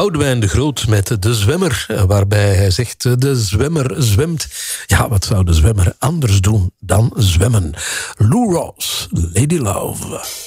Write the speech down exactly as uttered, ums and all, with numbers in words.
Boudewijn de Groot met De Zwemmer, waarbij hij zegt, de zwemmer zwemt. Ja, wat zou de zwemmer anders doen dan zwemmen? Lou Rawls, Lady Love.